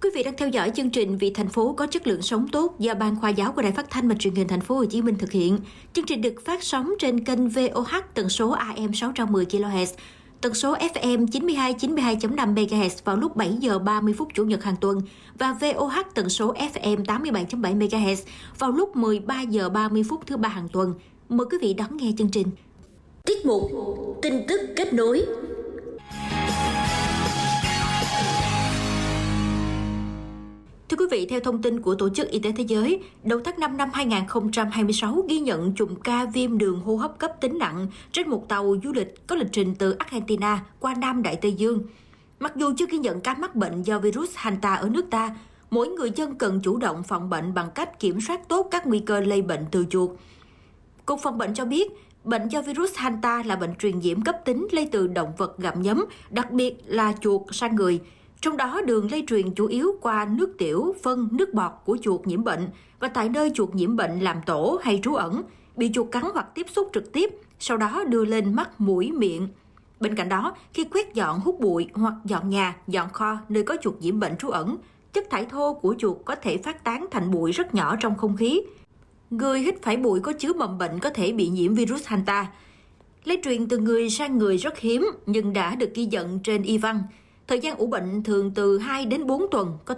Quý vị đang theo dõi chương trình Vì thành phố có chất lượng sống tốt do Ban Khoa giáo của Đài Phát thanh và Truyền hình Thành phố Hồ Chí Minh thực hiện. Chương trình được phát sóng trên kênh VOH tần số AM 610 kHz, tần số FM 92.5 MHz vào lúc 7 giờ 30 phút Chủ nhật hàng tuần và VOH tần số FM 87.7 MHz vào lúc 13 giờ 30 phút thứ ba hàng tuần. Mời quý vị đón nghe chương trình. Tiết mục Tin tức kết nối. Thưa quý vị, theo thông tin của Tổ chức Y tế Thế giới, đầu tháng 5 năm 2026 ghi nhận chùm ca viêm đường hô hấp cấp tính nặng trên một tàu du lịch có lịch trình từ Argentina qua Nam Đại Tây Dương. Mặc dù chưa ghi nhận ca mắc bệnh do virus Hanta ở nước ta, mỗi người dân cần chủ động phòng bệnh bằng cách kiểm soát tốt các nguy cơ lây bệnh từ chuột. Cục Phòng bệnh cho biết, bệnh do virus Hanta là bệnh truyền nhiễm cấp tính lây từ động vật gặm nhấm, đặc biệt là chuột sang người. Trong đó đường lây truyền chủ yếu qua nước tiểu, phân, nước bọt của chuột nhiễm bệnh và tại nơi chuột nhiễm bệnh làm tổ hay trú ẩn, bị chuột cắn hoặc tiếp xúc trực tiếp, sau đó đưa lên mắt, mũi, miệng. Bên cạnh đó, khi quét dọn hút bụi hoặc dọn nhà, dọn kho nơi có chuột nhiễm bệnh trú ẩn, chất thải thô của chuột có thể phát tán thành bụi rất nhỏ trong không khí. Người hít phải bụi có chứa mầm bệnh có thể bị nhiễm virus Hanta. Lây truyền từ người sang người rất hiếm nhưng đã được ghi nhận trên y văn. Thời gian ủ bệnh thường từ 2 đến 4 tuần, có